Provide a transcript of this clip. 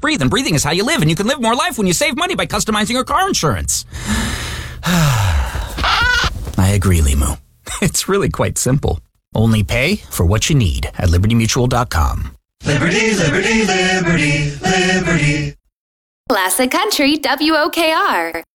breathe, and breathing is how you live, and you can live more life when you save money by customizing your car insurance. I agree, Limu. It's really quite simple. Only pay for what you need at LibertyMutual.com. Liberty, liberty, liberty, liberty. Classic Country WOKR.